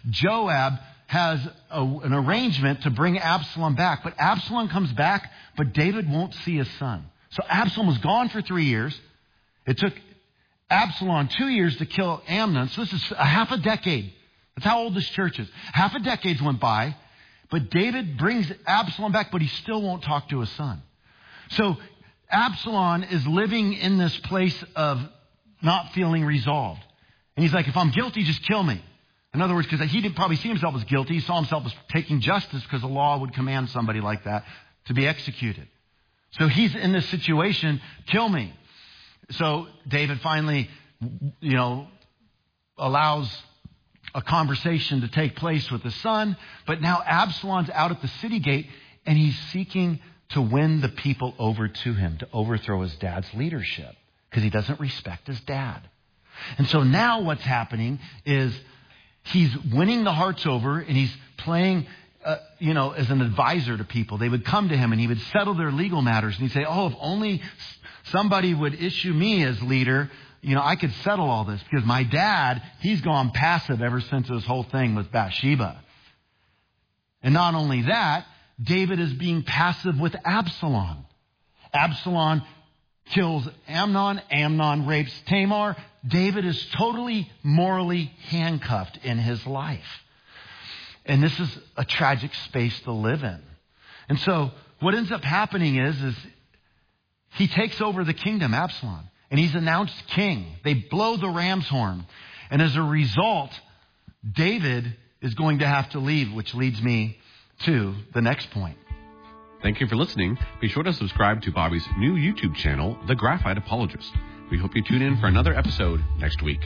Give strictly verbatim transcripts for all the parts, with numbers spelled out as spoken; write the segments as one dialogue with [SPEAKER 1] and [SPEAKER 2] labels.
[SPEAKER 1] Joab has a, an arrangement to bring Absalom back. But Absalom comes back, but David won't see his son. So Absalom was gone for three years. It took Absalom two years to kill Amnon. So this is a half a decade. That's how old this church is. Half a decade went by. But David brings Absalom back, but he still won't talk to his son. So Absalom is living in this place of not feeling resolved. And he's like, if I'm guilty, just kill me. In other words, because he didn't probably see himself as guilty. He saw himself as taking justice because the law would command somebody like that to be executed. So he's in this situation, kill me. So David finally, you know, allows a conversation to take place with his son. But now Absalom's out at the city gate and he's seeking to win the people over to him, to overthrow his dad's leadership because he doesn't respect his dad. And so now what's happening is he's winning the hearts over and he's playing, uh, you know, as an advisor to people. They would come to him and he would settle their legal matters. And he'd say, oh, if only somebody would issue me as leader, you know, I could settle all this because my dad, he's gone passive ever since this whole thing with Bathsheba. And not only that, David is being passive with Absalom. Absalom kills Amnon. Amnon rapes Tamar. David is totally morally handcuffed in his life. And this is a tragic space to live in. And so what ends up happening is, is he takes over the kingdom, Absalom, and he's announced king. They blow the ram's horn. And as a result, David is going to have to leave, which leads me to the next point.
[SPEAKER 2] Thank you for listening. Be sure to subscribe to Bobby's new YouTube channel, The Graphite Apologist. We hope you tune in for another episode next week.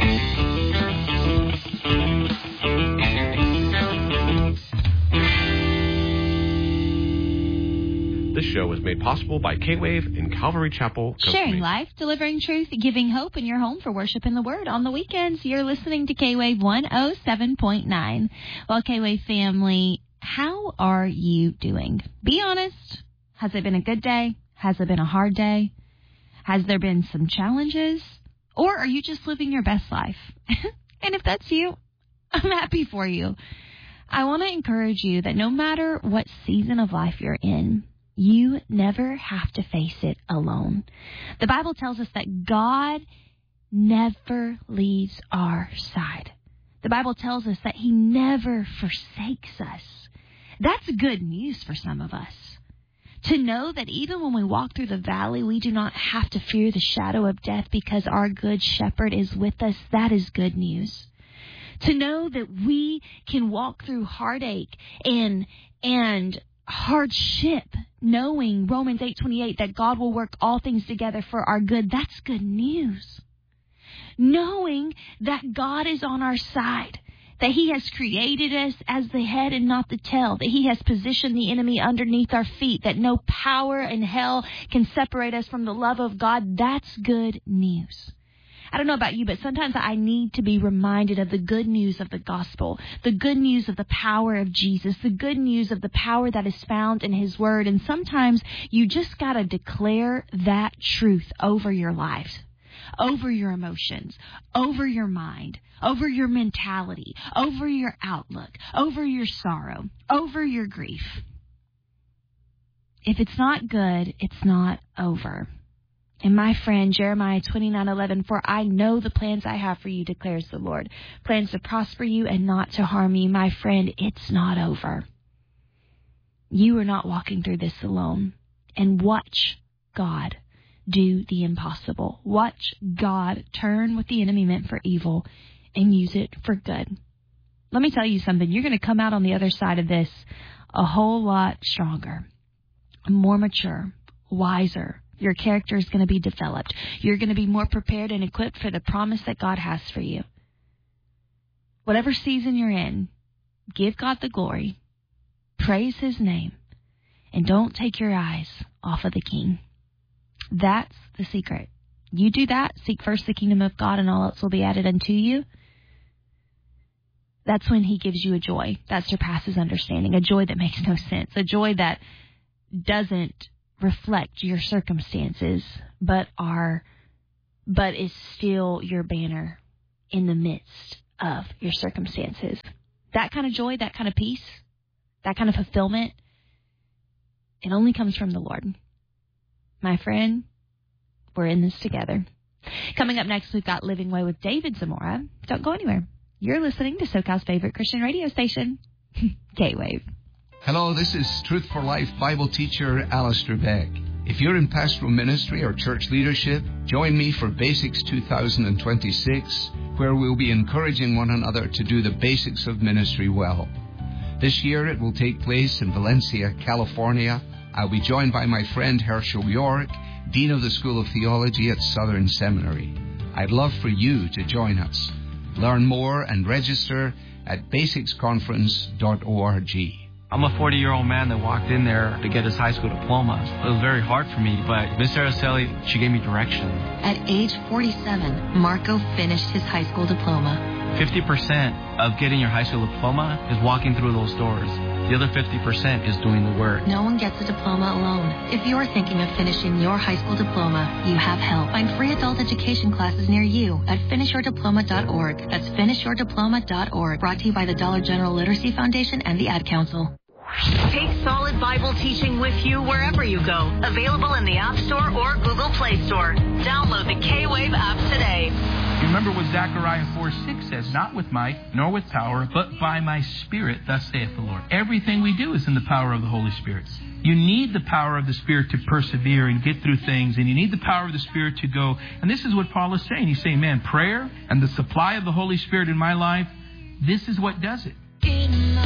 [SPEAKER 2] This show is made possible by K-Wave in Calvary Chapel, Costa
[SPEAKER 3] Sharing
[SPEAKER 2] Mesa.
[SPEAKER 3] life, delivering truth, giving hope in your home for worship in the Word. On the weekends, you're listening to K-Wave one oh seven point nine. Well, K-Wave family, how are you doing? Be honest. Has it been a good day? Has it been a hard day? Has there been some challenges? Or are you just living your best life? And if that's you, I'm happy for you. I want to encourage you that no matter what season of life you're in, you never have to face it alone. The Bible tells us that God never leaves our side. The Bible tells us that He never forsakes us. That's good news for some of us. To know that even when we walk through the valley, we do not have to fear the shadow of death because our good shepherd is with us, that is good news. To know that we can walk through heartache and and hardship, knowing Romans eight twenty-eight that God will work all things together for our good, that's good news. Knowing that God is on our side, that He has created us as the head and not the tail, that He has positioned the enemy underneath our feet, that no power in hell can separate us from the love of God, that's good news. I don't know about you, but sometimes I need to be reminded of the good news of the gospel, the good news of the power of Jesus, the good news of the power that is found in His Word. And sometimes you just got to declare that truth over your life, over your emotions, over your mind, over your mentality, over your outlook, over your sorrow, over your grief. If it's not good, it's not over. And my friend, Jeremiah twenty-nine eleven, for I know the plans I have for you, declares the Lord. Plans to prosper you and not to harm you. My friend, it's not over. You are not walking through this alone. And watch God do the impossible. Watch God turn what the enemy meant for evil and use it for good. Let me tell you something. You're going to come out on the other side of this a whole lot stronger, more mature, wiser. Your character is going to be developed. You're going to be more prepared and equipped for the promise that God has for you. Whatever season you're in, give God the glory, praise His name, and don't take your eyes off of the King. That's the secret. You do that, seek first the kingdom of God, and all else will be added unto you. That's when He gives you a joy that surpasses understanding, a joy that makes no sense, a joy that doesn't reflect your circumstances, but are, but is still your banner in the midst of your circumstances. That kind of joy, that kind of peace, that kind of fulfillment, it only comes from the Lord. My friend, we're in this together. Coming up next, we've got Living Way with David Zamora. Don't go anywhere. You're listening to SoCal's favorite Christian radio station, K-Wave.
[SPEAKER 4] Hello, this is Truth for Life Bible teacher Alistair Begg. If you're in pastoral ministry or church leadership, join me for Basics two thousand twenty-six, where we'll be encouraging one another to do the basics of ministry well. This year it will take place in Valencia, California. I'll be joined by my friend Herschel York, Dean of the School of Theology at Southern Seminary. I'd love for you to join us. Learn more and register at basics conference dot org.
[SPEAKER 5] I'm a forty-year-old man that walked in there to get his high school diploma. It was very hard for me, but Miss Araceli, she gave me direction.
[SPEAKER 6] At age forty-seven, Marco finished his high school diploma.
[SPEAKER 5] fifty percent of getting your high school diploma is walking through those doors. The other fifty percent is doing the work.
[SPEAKER 6] No one gets a diploma alone. If you're thinking of finishing your high school diploma, you have help. Find free adult education classes near you at finish your diploma dot org. That's finish your diploma dot org. Brought to you by the Dollar General Literacy Foundation and the Ad Council.
[SPEAKER 7] Take solid Bible teaching with you wherever you go. Available in the App Store or Google Play Store. Download the K-Wave app today.
[SPEAKER 8] Remember what Zechariah four six says, not with might, nor with power, but by my Spirit, thus saith the Lord. Everything we do is in the power of the Holy Spirit. You need the power of the Spirit to persevere and get through things, and you need the power of the Spirit to go. And this is what Paul is saying. He's saying, man, prayer and the supply of the Holy Spirit in my life, this is what does it.